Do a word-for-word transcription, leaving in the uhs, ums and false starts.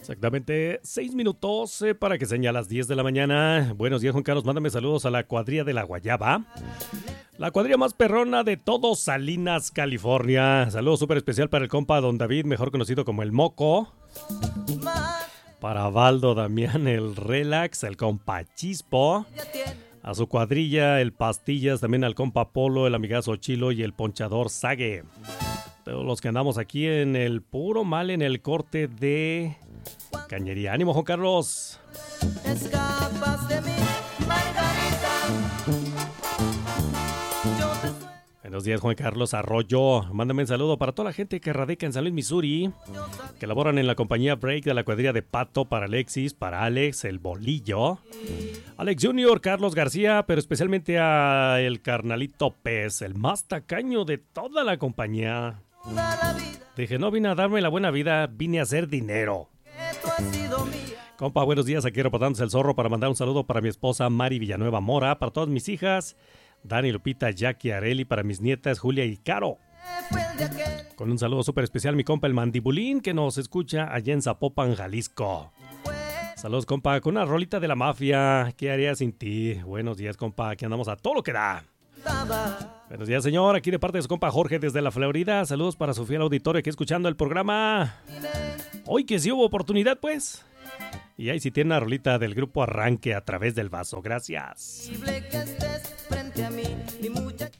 Exactamente seis minutos eh, para que sean las diez de la mañana. Buenos días, Juan Carlos. Mándame saludos a la cuadrilla de la Guayaba. La cuadrilla más perrona de todo Salinas, California. Saludos súper especial para el compa Don David, mejor conocido como el Moco. Para Valdo Damián, el Relax, el compa Chispo. A su cuadrilla, el Pastillas, también al compa Polo, el amigazo Chilo y el ponchador Sague. Todos los que andamos aquí en el puro mal en el corte de Cañería. ¡Ánimo, Juan Carlos! Escapas de mí, Margarita. Buenos días, Juan Carlos Arroyo. Mándame un saludo para toda la gente que radica en San Luis, Missouri, que laboran en la compañía Break de la cuadrilla de Pato, para Alexis, para Alex, el Bolillo, Alex Junior, Carlos García, pero especialmente a el carnalito Pez, el más tacaño de toda la compañía. Dije, no vine a darme la buena vida, vine a hacer dinero. Compa, buenos días, aquí reportándose el zorro para mandar un saludo para mi esposa Mari Villanueva Mora, para todas mis hijas, Dani, Lupita, Jackie, Areli, para mis nietas Julia y Caro. Con un saludo súper especial mi compa el Mandibulín, que nos escucha allá en Zapopan, Jalisco. Saludos, compa, con una rolita de la mafia. ¿Qué haría sin ti? Buenos días, compa, aquí andamos a todo lo que da. Buenos días, señor, aquí de parte de su compa Jorge desde la Florida. Saludos para su fiel auditorio aquí escuchando el programa. Hoy que sí hubo oportunidad, pues. Y ahí sí tiene una rolita del grupo Arranque a través del vaso. Gracias.